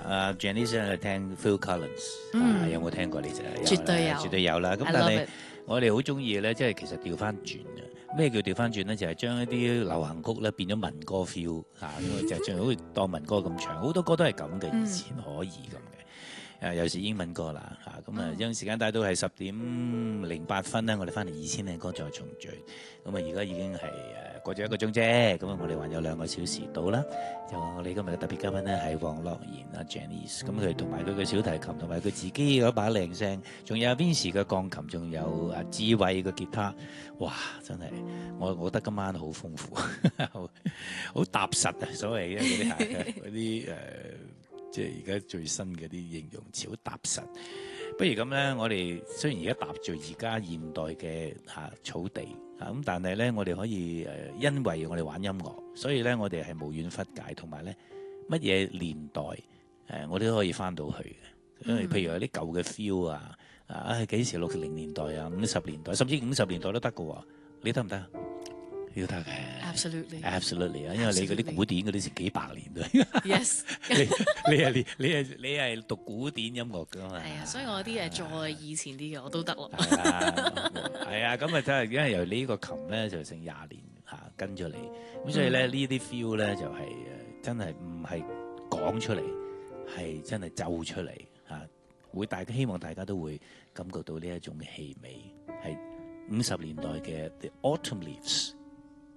阿 Janice 聽 Phil Collins，有冇聽過呢隻？ 絕對有， 絕對有啦。咁但係我哋好中意咧，即係其實調翻轉嘅。咩叫調翻轉咧？就係將一啲流行曲咧變咗民歌 feel 嚇，就最好似當民歌咁唱。好多歌都係咁嘅，以前可以咁嘅。有時英文歌啦嚇，咁因為時間帶到係10:08啦，我哋翻嚟2000年歌再重聚。咁而家已經係過咗1個鐘啫，咁我哋還有2個小時到啦。就我哋今日嘅特別嘉賓咧係黃樂妍阿 Janice，咁佢同埋佢嘅小提琴，同埋佢自己嗰把靚聲，仲有 Vincy 嘅鋼琴，仲有阿智慧嘅吉他，哇！真係我覺得今晚好豐富，好踏實啊！所謂嘅嗰啲即係而家最新嘅啲形容詞，好踏實。不如咁咧，我哋雖然而家踏住而家現代嘅草地咁，但係咧我哋可以因為我哋玩音樂，所以咧我哋係無遠弗屆，同埋咧乜嘢年代我哋都可以翻到去嘅。因為譬如有啲舊嘅 feel 幾時60年代啊、50年代，甚至50年代都得嘅喎，你得唔得？要得嘅 ，absolutely 啊！因為你嗰啲古典嗰啲成幾百年嘅。 Yes， 你係讀古典音樂㗎嘛？ 係啊，所以我啲再以前啲嘅我都得咯。 係啊，咁啊真係，因為由你呢個琴咧就成20年跟咗你，咁所以咧呢啲 feel 咧就係真係唔係講出嚟，係真係奏出嚟會希望大家都會感覺到呢一種嘅氣味，係50年代嘅 The Autumn Leaves。